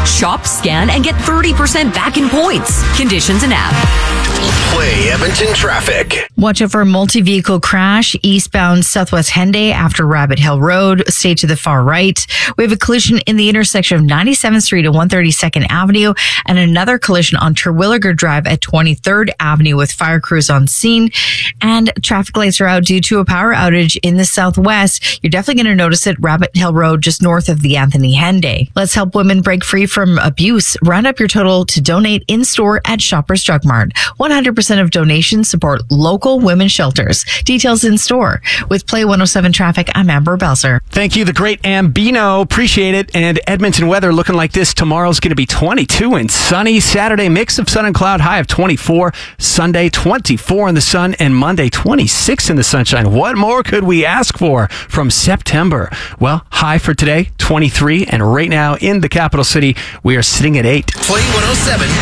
Shop, scan, and get 30% back in points. Conditions and app. Play Edmonton traffic. Watch out for a multi-vehicle crash eastbound Southwest Henday after Rabbit Hill Road. Stay to the far right. We have a collision in the intersection of 97th Street and 132nd Avenue, and another collision on Terwilliger Drive at 23rd Avenue with fire crews on scene. And traffic lights are out due to a power outage in the southwest. You're definitely going to notice it. Rabbit Hill Road, just north of the Anthony Henday. Let's help women break free from abuse. Round up your total to donate in store at Shoppers Drug Mart. 100% of donations support local women's shelters. Details in store. With Play 107 Traffic, I'm Amber Belzer. Thank you, the great Ambino. Appreciate it. And Edmonton weather looking like this. Tomorrow's going to be 22 and sunny. Saturday, mix of sun and cloud, high of 24. Sunday, 24 in the sun. And Monday, 26 in the sunshine. What more could we ask for from September? Well, high for today, 23. And right now in the capital city, we are sitting at 8. Play 107